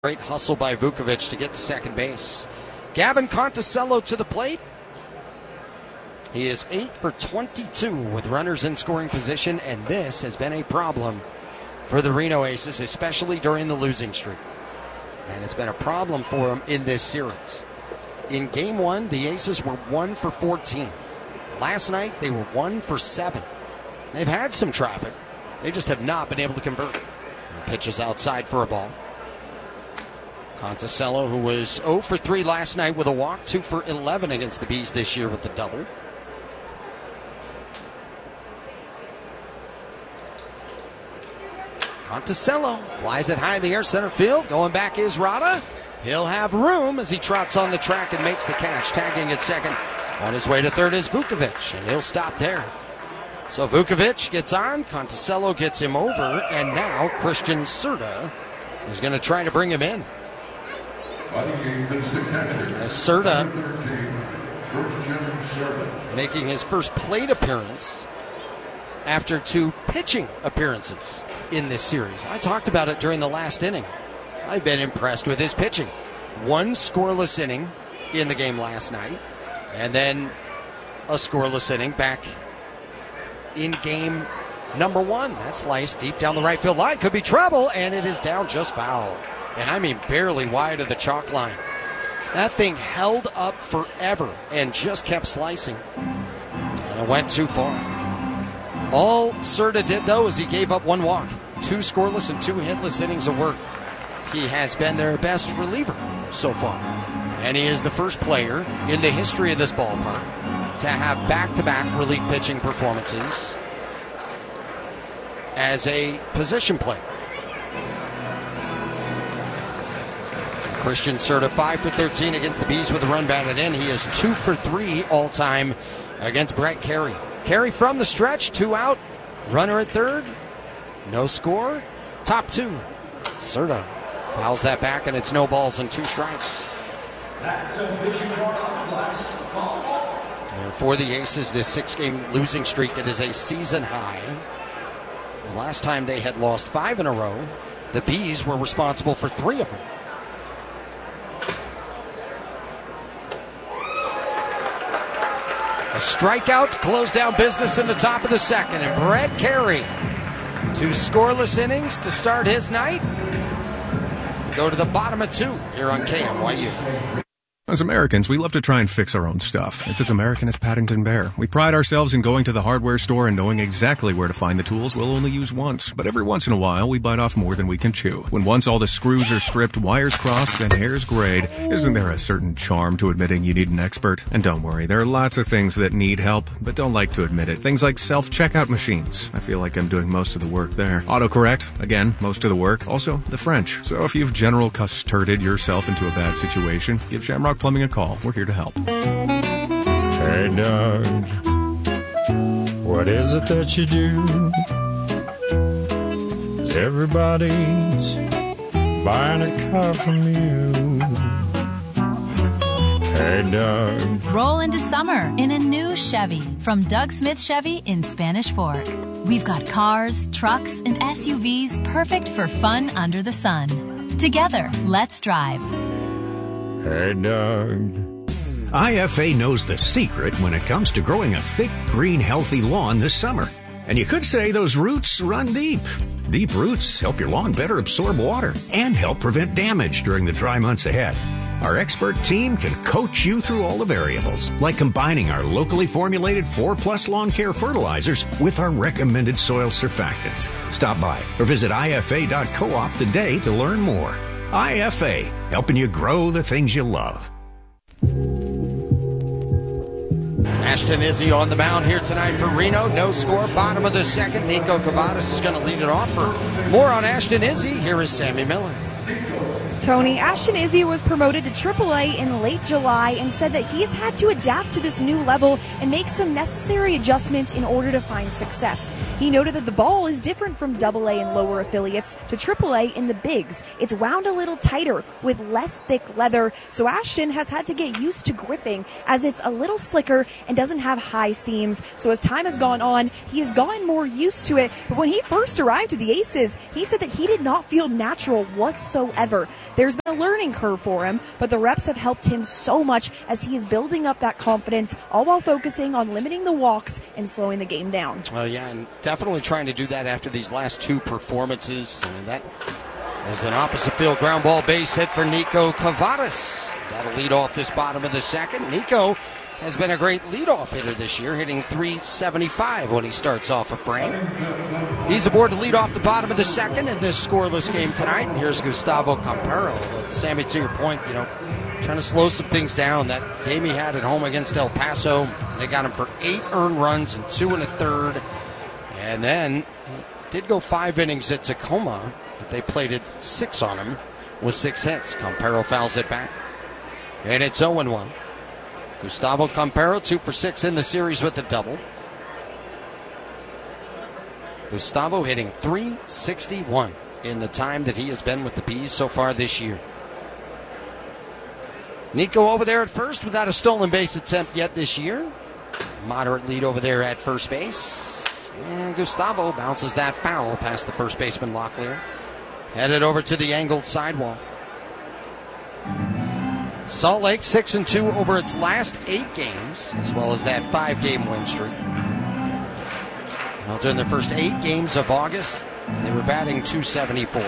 Great hustle by Vukovic to get to second base. Gavin Conticello to the plate. He is 8 for 22 with runners in scoring position, and this has been a problem for the Reno Aces, especially during the losing streak. And it's been a problem for them in this series. In Game 1, the Aces were 1 for 14. Last night, they were 1 for 7. They've had some traffic. They just have not been able to convert. Pitches outside for a ball. Conticello, who was 0 for 3 last night with a walk, 2 for 11 against the Bees this year with the double. Conticello flies it high in the air, center field. Going back is Rada. He'll have room as he trots on the track and makes the catch. Tagging at second. On his way to third is Vukovic, and he'll stop there. So Vukovic gets on, Conticello gets him over, and now Christian Serta is going to try to bring him in. As Serta making his first plate appearance after 2 pitching appearances in this series. I talked about it during the last inning. I've been impressed with his pitching. 1 scoreless inning in the game last night, and then a scoreless inning back in game number 1. That slice deep down the right field line could be trouble, and it is down just foul. And I mean barely wide of the chalk line. That thing held up forever and just kept slicing. And it went too far. All Serta did, though, is he gave up 1 walk. 2 scoreless and 2 hitless innings of work. He has been their best reliever so far. And he is the first player in the history of this ballpark to have back-to-back relief pitching performances as a position player. Christian Serta 5 for 13 against the Bees with a run batted in. He is 2 for 3 all-time against Brett Carey. Carey from the stretch, 2 out. Runner at third. No score. Top 2. Serta fouls that back, and it's no balls and 2 strikes. And for the Aces, this 6-game losing streak, it is a season high. The last time they had lost 5 in a row, the Bees were responsible for 3 of them. A strikeout to close down business in the top of the second. And Brett Carey, 2 scoreless innings to start his night. Go to the bottom of 2 here on KMYU. As Americans, we love to try and fix our own stuff. It's as American as Paddington Bear. We pride ourselves in going to the hardware store and knowing exactly where to find the tools we'll only use once. But every once in a while, we bite off more than we can chew. When once all the screws are stripped, wires crossed, and hairs grayed, isn't there a certain charm to admitting you need an expert? And don't worry, there are lots of things that need help, but don't like to admit it. Things like self-checkout machines. I feel like I'm doing most of the work there. Autocorrect, again, most of the work. Also, the French. So if you've general custarded yourself into a bad situation, give Shamrock Plumbing a call. We're here to help. Hey, Doug, what is it that you do? Everybody's buying a car from you. Hey, Doug. Roll into summer in a new Chevy from Doug Smith Chevy in Spanish Fork. We've got cars, trucks, and SUVs perfect for fun under the sun. Together, let's drive. Hey, Doug. IFA knows the secret when it comes to growing a thick, green, healthy lawn this summer. And you could say those roots run deep. Deep roots help your lawn better absorb water and help prevent damage during the dry months ahead. Our expert team can coach you through all the variables, like combining our locally formulated 4+ lawn care fertilizers with our recommended soil surfactants. Stop by or visit ifa.coop today to learn more. IFA, helping you grow the things you love. Ashton Izzy on the mound here tonight for Reno. No score, bottom of the second. Nico Cavadas is going to lead it off. For more on Ashton Izzy, here is Sammy Miller. Tony, Ashton Izzy was promoted to AAA in late July and said that he's had to adapt to this new level and make some necessary adjustments in order to find success. He noted that the ball is different from AA and lower affiliates to AAA in the bigs. It's wound a little tighter with less thick leather, so Ashton has had to get used to gripping as it's a little slicker and doesn't have high seams. So as time has gone on, he has gotten more used to it. But when he first arrived to the Aces, he said that he did not feel natural whatsoever. There's been a learning curve for him, but the reps have helped him so much as he is building up that confidence, all while focusing on limiting the walks and slowing the game down. Oh, yeah, and definitely trying to do that after these last two performances. I mean, that is an opposite field ground ball base hit for Nico Cavadas. That'll lead off this bottom of the second. Nico has been a great leadoff hitter this year, hitting .375 when he starts off a frame. He's aboard to lead off the bottom of the second in this scoreless game tonight. And here's Gustavo Campero. Sammy, to your point, trying to slow some things down. That game he had at home against El Paso, they got him for 8 earned runs and 2 1/3. And then he did go 5 innings at Tacoma, but they played it 6 on him with 6 hits. Campero fouls it back. And it's 0-1. Gustavo Campero, 2 for 6 in the series with a double. Gustavo hitting .361 in the time that he has been with the Bees so far this year. Nico over there at first without a stolen base attempt yet this year. Moderate lead over there at first base. And Gustavo bounces that foul past the first baseman Locklear. Headed over to the angled sidewall. Salt Lake 6-2 over its last 8 games, as well as that 5-game win streak. Well, during their first 8 games of August, they were batting .274.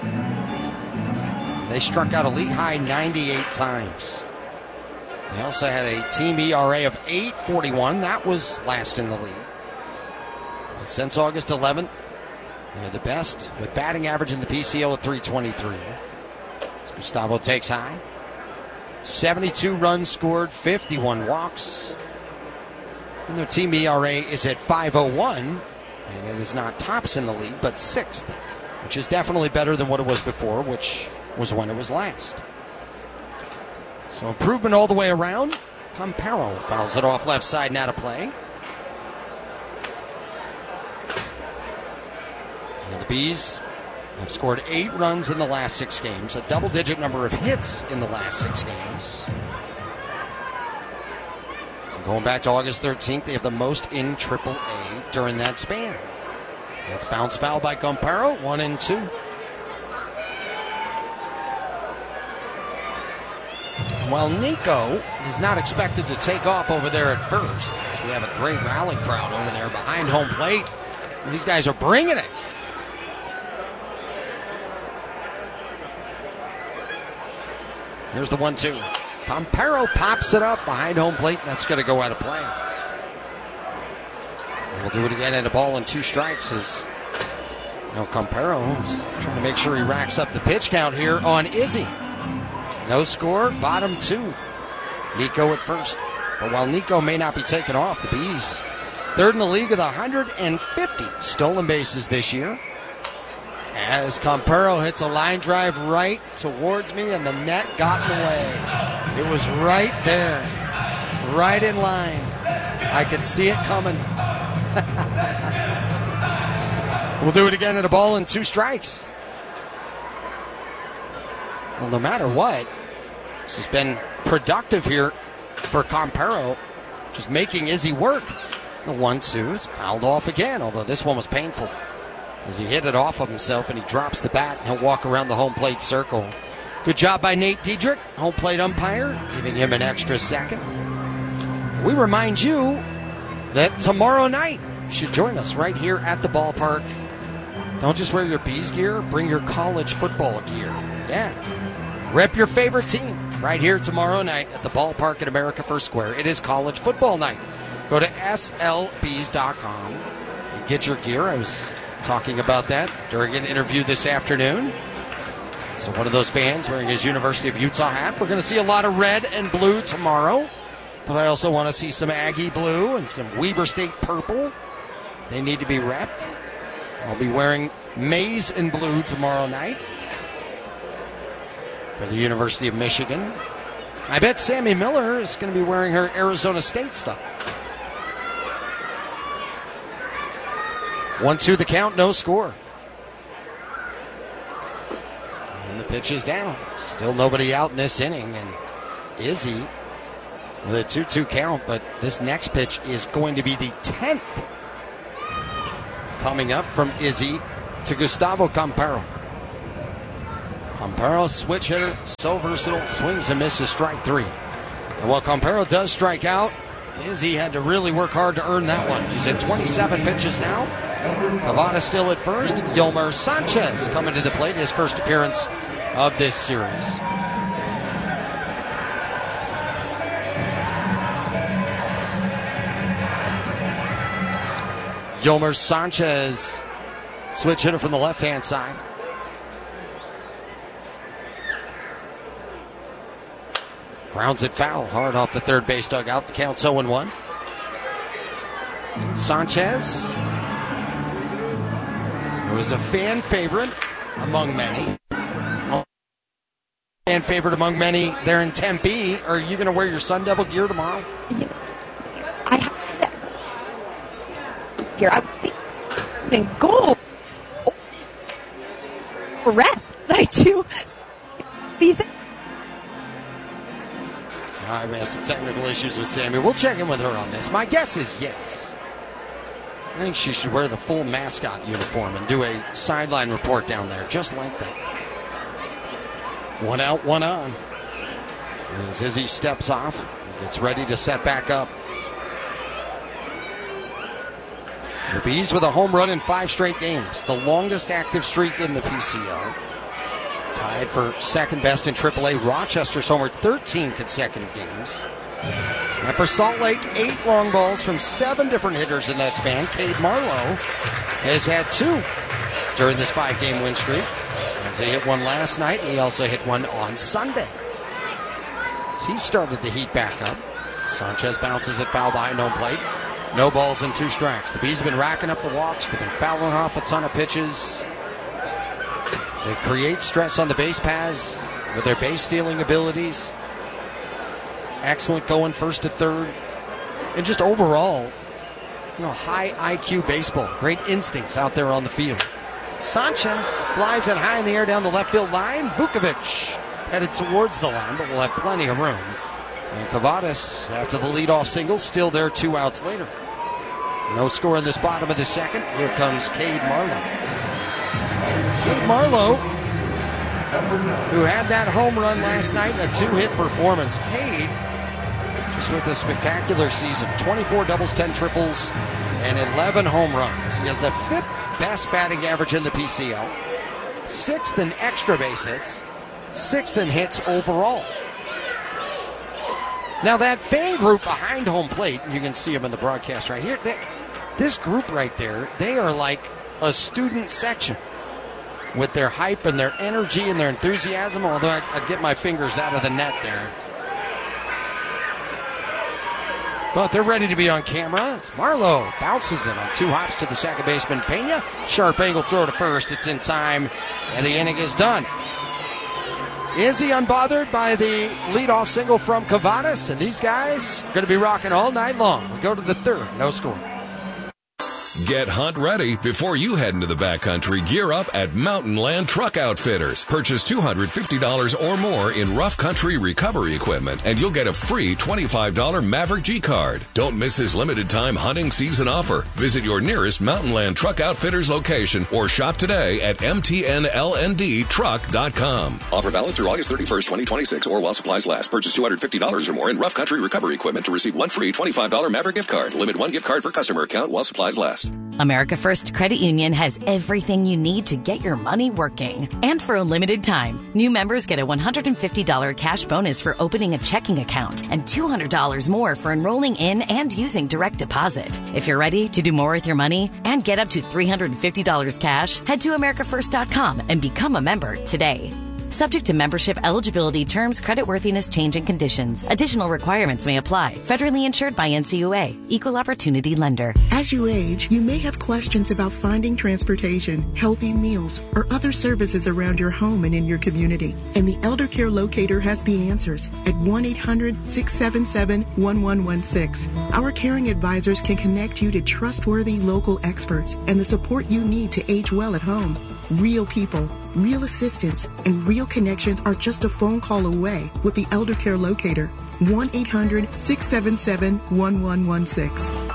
They struck out a league-high 98 times. They also had a team ERA of 8.41. That was last in the league. But since August 11th, they're the best, with batting average in the PCL at .323. So Gustavo takes high. 72 runs scored, 51 walks. And their team ERA is at 5.01, and it is not tops in the league, but 6th, which is definitely better than what it was before, which was when it was last. So improvement all the way around. Campero fouls it off left side and out of play. And the Bees have scored 8 runs in the last 6 games, a double-digit number of hits in the last 6 games. And going back to August 13th, they have the most in AAA during that span. That's bounce foul by Campero, 1-2. While Nico is not expected to take off over there at first, so we have a great rally crowd over there behind home plate. These guys are bringing it. Here's the 1-2. Campero pops it up behind home plate, and that's going to go out of play. And we'll do it again at a ball and 2 strikes as Campero is trying to make sure he racks up the pitch count here on Izzy. No score, bottom 2. Nico at first. But while Nico may not be taken off, the Bees, 3rd in the league with 150 stolen bases this year. As Campero hits a line drive right towards me, and the net got in the way. It was right there, right in line. I could see it coming. We'll do it again at a ball and 2 strikes. Well, no matter what, this has been productive here for Campero, just making Izzy work. The 1-2 is fouled off again, although this one was painful, as he hit it off of himself and he drops the bat and he'll walk around the home plate circle. Good job by Nate Diedrich, home plate umpire, giving him an extra second. We remind you that tomorrow night you should join us right here at the ballpark. Don't just wear your Bees gear, bring your college football gear. Yeah. Rep your favorite team right here tomorrow night at the ballpark at America First Square. It is college football night. Go to slbees.com and get your gear. I was talking about that during an interview this afternoon. So one of those fans wearing his University of Utah hat. We're going to see a lot of red and blue tomorrow, but I also want to see some Aggie blue and some Weber State purple. They need to be repped. I'll be wearing maize and blue tomorrow night for the University of Michigan. I bet Sammy Miller is going to be wearing her Arizona State stuff. 1-2 the count, no score. And the pitch is down. Still nobody out in this inning. And Izzy with a 2-2 count, but this next pitch is going to be the 10th coming up from Izzy to Gustavo Campero. Campero, switch hitter, so versatile, swings and misses, strike 3. And while Campero does strike out, Izzy had to really work hard to earn that one. He's at 27 pitches now. Cavada still at first. Yolmer Sanchez coming to the plate, his first appearance of this series. Yolmer Sanchez, switch hitter from the left-hand side. Grounds it foul, hard off the third base dugout. The count's 0-1. Sanchez, who was a fan favorite among many. Fan favorite among many there in Tempe. Are you going to wear your Sun Devil gear tomorrow? I have here. I'm thinking gold. Red. I do. What do you think? All right, we have some technical issues with Sammy. We'll check in with her on this. My guess is yes. I think she should wear the full mascot uniform and do a sideline report down there, just like that. 1 out, 1 on. As Izzy steps off, gets ready to set back up. The Bees with a home run in 5 straight games, the longest active streak in the PCL. Tied for second best in AAA. Rochester's homered 13 consecutive games. And for Salt Lake, 8 long balls from 7 different hitters in that span. Cade Marlowe has had 2 during this 5-game win streak. As he hit one last night, he also hit one on Sunday. As he started to heat back up, Sanchez bounces it foul behind home plate. No balls and 2 strikes. The Bees have been racking up the walks. They've been fouling off a ton of pitches. They create stress on the base paths with their base stealing abilities. Excellent going first to third. And just overall, high IQ baseball. Great instincts out there on the field. Sanchez flies it high in the air down the left field line. Vukovic headed towards the line, but will have plenty of room. And Cavadas, after the leadoff single, still there 2 outs later. No score in this bottom of the second. Here comes Cade Marlowe. Cade Marlowe, who had that home run last night, a 2-hit performance. Cade, just with a spectacular season. 24 doubles, 10 triples, and 11 home runs. He has the 5th best batting average in the PCL. 6th in extra base hits. 6th in hits overall. Now that fan group behind home plate, you can see them in the broadcast right here. This group right there, they are like a student section with their hype and their energy and their enthusiasm, although I'd get my fingers out of the net there. But they're ready to be on camera. As Marlowe bounces it on 2 hops to the second baseman, Pena. Sharp angle throw to first. It's in time, and the inning is done. Izzy unbothered by the leadoff single from Cavadas, and these guys are going to be rocking all night long. We go to the 3rd, no score. Get hunt ready before you head into the backcountry. Gear up at Mountain Land Truck Outfitters. Purchase $250 or more in rough country recovery equipment, and you'll get a free $25 Maverick G card. Don't miss his limited time hunting season offer. Visit your nearest Mountain Land Truck Outfitters location or shop today at mtnlndtruck.com. Offer valid through August 31st, 2026 or while supplies last. Purchase $250 or more in rough country recovery equipment to receive 1 free $25 Maverick gift card. Limit 1 gift card per customer account while supplies last. America First Credit Union has everything you need to get your money working. And for a limited time, new members get a $150 cash bonus for opening a checking account and $200 more for enrolling in and using direct deposit. If you're ready to do more with your money and get up to $350 cash, head to AmericaFirst.com and become a member today. Subject to membership, eligibility, terms, creditworthiness, change, and conditions. Additional requirements may apply. Federally insured by NCUA. Equal Opportunity Lender. As you age, you may have questions about finding transportation, healthy meals, or other services around your home and in your community. And the Elder Care Locator has the answers at 1-800-677-1116. Our caring advisors can connect you to trustworthy local experts and the support you need to age well at home. Real people, real assistance, and real connections are just a phone call away with the Elder Care Locator. 1-800-677-1116.